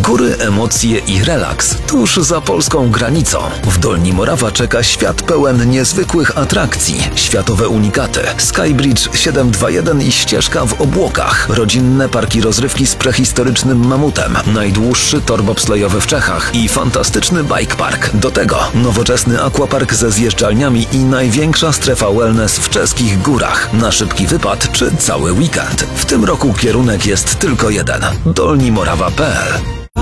Góry, emocje i relaks tuż za polską granicą. W Dolni Morawa czeka świat pełen niezwykłych atrakcji. Światowe unikaty, Skybridge 721 i ścieżka w obłokach, rodzinne parki rozrywki z prehistorycznym mamutem, najdłuższy tor bobslejowy w Czechach i fantastyczny bike park. Do tego nowoczesny aquapark ze zjeżdżalniami i największa strefa wellness w czeskich górach. Na szybki wypad czy cały weekend. W tym roku kierunek jest tylko jeden: dolnimorawa.pl.